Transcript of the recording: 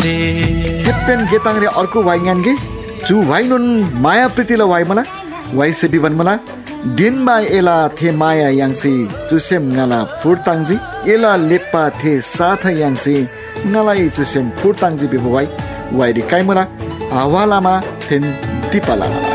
हेप्पेन गेताङ रे अर्को why gay zoo why नुन माया प्रीति ल वाइ मला वाइ से बिबन मला दिन बा एला थे माया यांगसी चुसेम ngala फुरताङजी एला लेप्पा थे साथ Yangtze ngala चुसेम फुरताङजी Vivo why why रि काइमला आवालामा थेन दिपाला